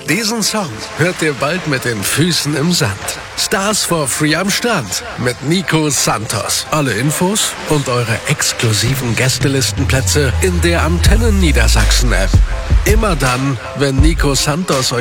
Diesen Song hört ihr bald mit den Füßen im Sand. Stars for Free am Start mit Nico Santos. Alle Infos und eure exklusiven Gästelistenplätze in der Antennen Niedersachsen App. Immer dann, wenn Nico Santos euch